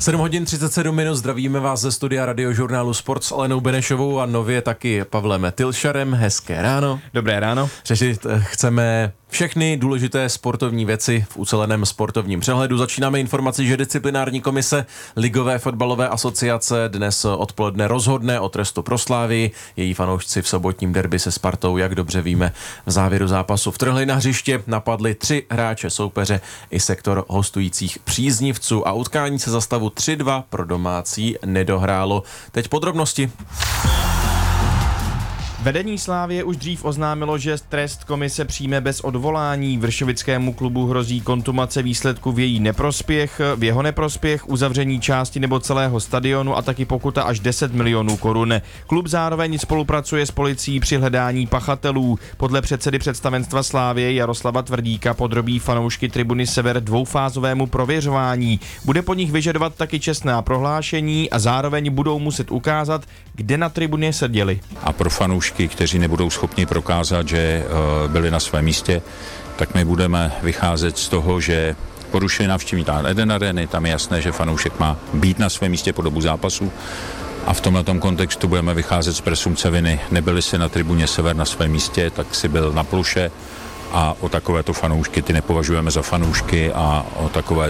7 hodin 37 minut, zdravíme vás ze studia Radiožurnálu Sport s Alenou Benešovou a nově taky Pavlem Tilšarem. Hezké ráno. Dobré ráno. Řešit chceme všechny důležité sportovní věci v uceleném sportovním přehledu. Začínáme informaci, že disciplinární komise Ligové fotbalové asociace dnes odpoledne rozhodne o trestu pro Slávii. Její fanoušci v sobotním derby se Spartou, jak dobře víme, v závěru zápasu vtrhli na hřiště, napadli 3 hráče soupeře i sektor hostujících příznivců a utkání se za stavu 3-2 pro domácí nedohrálo. Teď podrobnosti. Vedení Slávie už dřív oznámilo, že trest komise přijme bez odvolání. Vršovickému klubu hrozí kontumace výsledku v jeho neprospěch, uzavření části nebo celého stadionu a taky pokuta až 10 milionů korun. Klub zároveň spolupracuje s policií při hledání pachatelů. Podle předsedy představenstva Slávie Jaroslava Tvrdíka podrobí fanoušky tribuny Sever dvoufázovému prověřování. Bude po nich vyžadovat taky čestná prohlášení a zároveň budou muset ukázat, kde na tribuně seděli. A pro fanoušky, kteří nebudou schopni prokázat, že byli na svém místě, tak my budeme vycházet z toho, že porušili návštěvní Eden Areny, tam je jasné, že fanoušek má být na svém místě po dobu zápasu a v tomhletom kontextu budeme vycházet z presumpce viny. Nebyli si na tribuně Sever na svém místě, tak si byl na ploše a o takovéto fanoušky ty nepovažujeme za fanoušky a o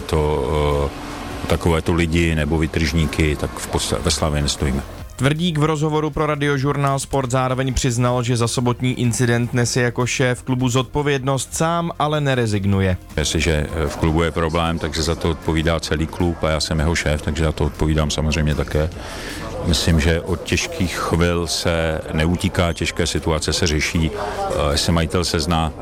takovéto lidi nebo vytržníky tak ve Slavii nestojíme. Tvrdík v rozhovoru pro Radiožurnál Sport zároveň přiznal, že za sobotní incident nese jako šéf klubu zodpovědnost sám, ale nerezignuje. Jestliže v klubu je problém, takže za to odpovídá celý klub a já jsem jeho šéf, takže za to odpovídám samozřejmě také. Myslím, že od těžkých chvil se neutíká, těžké situace se řeší, jestli majitel se zná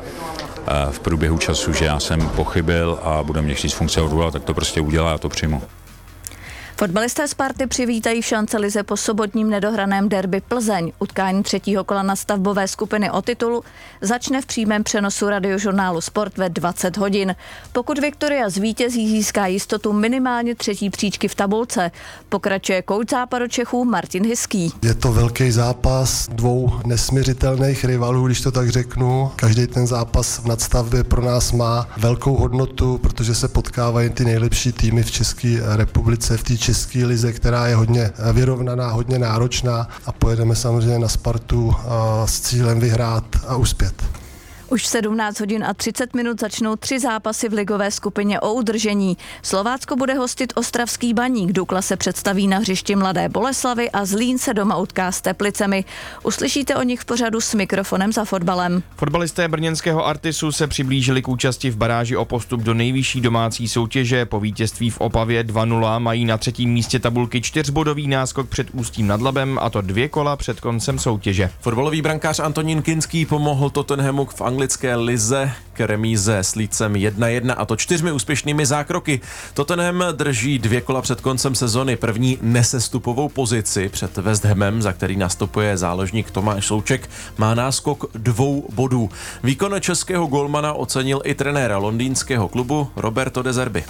v průběhu času, že já jsem pochybil a bude mě chtít z funkce odvolat, tak to prostě udělá a to přijmu. Fotbalisté Sparty přivítají v šancelize po sobotním nedohraném derby Plzeň. Utkání 3. kola nastavbové skupiny o titulu začne v přímém přenosu Radiožurnálu Sport ve 20 hodin. Pokud Viktoria zvítězí, získá jistotu minimálně 3. příčky v tabulce. Pokračuje kouč Západočechů Martin Hiský. Je to velký zápas 2 nesmiřitelných rivalů, když to tak řeknu. Každý ten zápas v nadstavbě pro nás má velkou hodnotu, protože se potkávají ty nejlepší týmy v České republice v té české lize, která je hodně vyrovnaná, hodně náročná a pojedeme samozřejmě na Spartu s cílem vyhrát a uspět. Už v 17 hodin a 30 minut začnou 3 zápasy v ligové skupině o udržení. Slovácko bude hostit Ostravský Baník, Dukla se představí na hřišti Mladé Boleslavi a Zlín se doma utká s Teplicemi. Uslyšíte o nich v pořadu S mikrofonem za fotbalem. Fotbalisté brněnského Artisu se přiblížili k účasti v baráži o postup do nejvyšší domácí soutěže. Po vítězství v Opavě 2-0 mají na 3. místě tabulky 4bodový náskok před Ústím nad Labem, a to 2 kola před koncem soutěže. Fotbalový brankář Antonín Kinský pomohl Tottenhamu v anglické lize k remíze s Leedsem 1-1 a to 4 úspěšnými zákroky. Tottenham drží 2 kola před koncem sezony první nesestupovou pozici před West Hamem, za který nastupuje záložník Tomáš Souček, má náskok 2 bodů. Výkon českého golmana ocenil i trenéra londýnského klubu Roberto De Zerbi.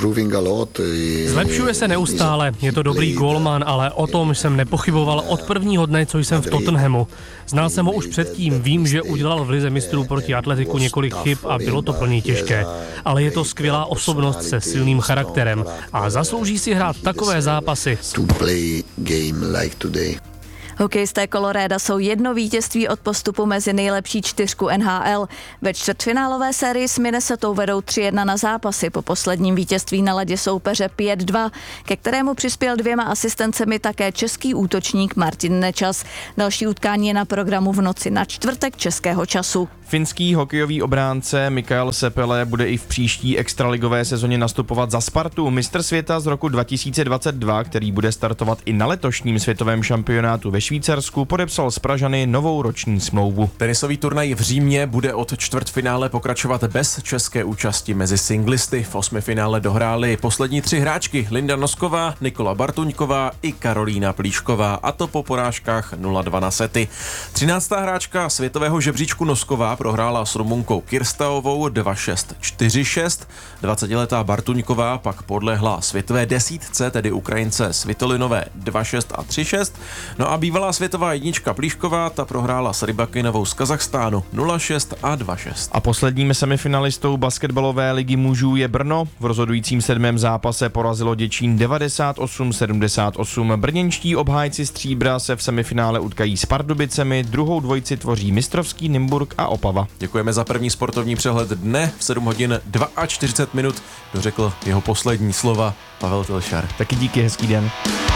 Zlepšuje se neustále, je to dobrý golman, ale o tom jsem nepochyboval od prvního dne, co jsem v Tottenhamu. Znal jsem ho už předtím, vím, že udělal v lize mistrů proti Atletiku několik chyb a bylo to plně těžké. Ale je to skvělá osobnost se silným charakterem a zaslouží si hrát takové zápasy. Hokejisté Colorada jsou 1 vítězství od postupu mezi nejlepší 4 NHL. Ve čtvrtfinálové sérii s Minnesotou vedou 3-1 na zápasy po posledním vítězství na ledě soupeře 5-2, ke kterému přispěl 2 asistencemi také český útočník Martin Nečas. Další utkání je na programu v noci na čtvrtek českého času. Finský hokejový obránce Mikael Sepele bude i v příští extraligové sezóně nastupovat za Spartu. Mistr světa z roku 2022, který bude startovat i na letošním světovém šampionátu ve Švýcarsku, podepsal s Pražany novou roční smlouvu. Tenisový turnaj v Římě bude od čtvrtfinále pokračovat bez české účasti mezi singlisty. V 8. finále dohrály poslední 3 hráčky Linda Nosková, Nikola Bartuňková i Karolína Plíšková, a to po porážkách 0-2 na sety. 13. hráčka světového žebříčku Nosková prohrála s Rumunkou Kirstaovou 2-6, 4-6. 20letá Bartuňková pak podlehla světové desítce, tedy Ukrajince Svitolinové 2-6 a 3-6. No a bývalá Bývalá světová jednička Plíšková, ta prohrála s Rybakinovou z Kazachstánu 0-6 a 2-6. A posledním semifinalistou basketbalové ligy mužů je Brno. V rozhodujícím 7. zápase porazilo Děčín 98-78. Brněnští obhájci stříbra se v semifinále utkají s Pardubicemi, druhou dvojici tvoří Mistrovský, Nymburk a Opava. Děkujeme za první sportovní přehled dne. V 7 hodin 42 minut dořekl jeho poslední slova Pavel Tilšar. Taky díky, hezký den.